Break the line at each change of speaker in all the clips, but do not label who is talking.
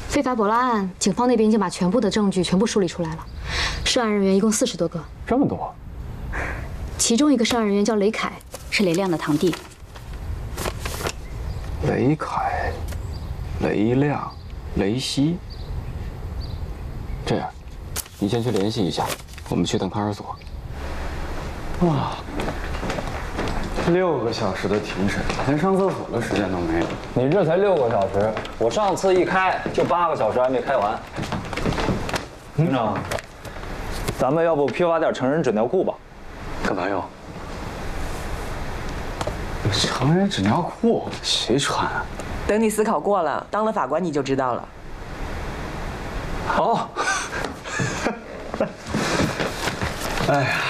非法捕捞案，警方那边已经把全部的证据全部梳理出来了。涉案人员一共40多个，
这么多。
其中一个涉案人员叫雷凯，
是雷亮的堂弟。
雷凯、雷亮、雷西。这样，你先去联系一下，我们去趟看守所。哇，6个小时的庭审，连上厕所的时间都没有。
你这才6个小时，我上次一开就8个小时还没开完。庭长，咱们要不批发点成人纸尿裤吧？
干嘛用？成人纸尿裤谁穿啊？
等你思考过了，当了法官你就知道了。
好。哎呀，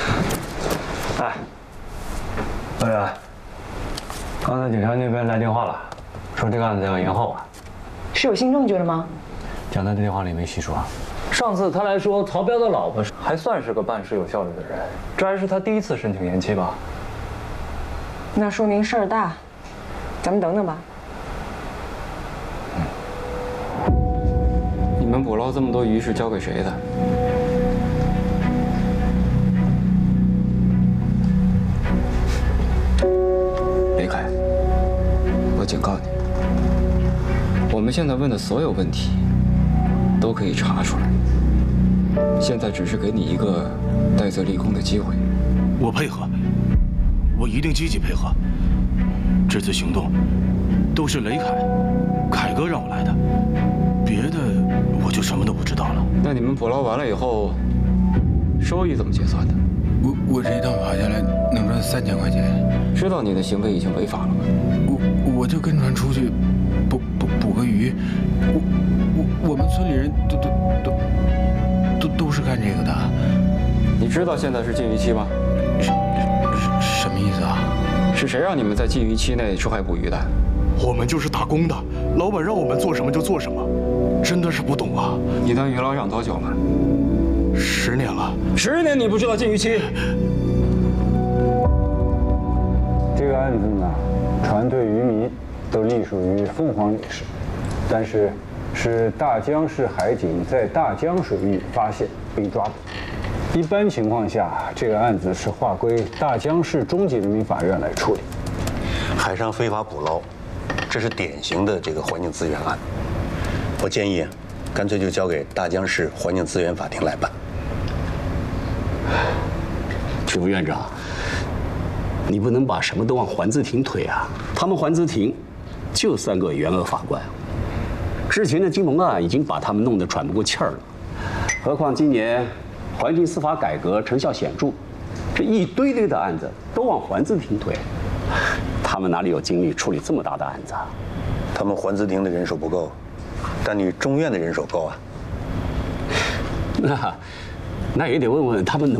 委员，刚才警察那边来电话了，说这个案子要延后啊。
是有新证据了吗？
蒋在电话里没细说。上次他来说，曹彪的老婆还算是个办事有效率的人，这还是他第一次申请延期吧？
那说明事儿大，咱们等等吧。
你们捕捞这么多鱼是交给谁的？雷凯，我警告你，我们现在问的所有问题都可以查出来。现在只是给你一个戴罪立功的机会。
我配合，我一定积极配合。这次行动都是雷凯哥让我来的，别的我就什么都不知道了。
那你们捕捞完了以后，收益怎么结算的？
我这一趟跑下来能赚3000块钱。
知道你的行为已经违法了吗？
我就跟船出去捕个鱼，我们村里人都是干这个的。
你知道现在是禁渔期吗？
什么意思啊？
是谁让你们在禁渔期内出海捕鱼的？
我们就是打工的，老板让我们做什么就做什么，真的是不懂啊。
你当渔捞长多久了
？10年了。
10年你不知道禁渔期？
这个案子呢，船队渔民都隶属于凤凰领事，但是大江市海警在大江水域发现被抓捕。一般情况下，这个案子是划归大江市中级人民法院来处理。
海上非法捕捞，这是典型的这个环境资源案。我建议，干脆就交给大江市环境资源法庭来办。
徐副院长，你不能把什么都往环资庭推啊！他们环资庭就3个原额法官，之前的金龙案已经把他们弄得喘不过气儿了，何况今年环境司法改革成效显著，这一堆堆的案子都往环资庭推，他们哪里有精力处理这么大的案子啊？
他们环资庭的人手不够，但你中院的人手够啊。
那也得问问他们能。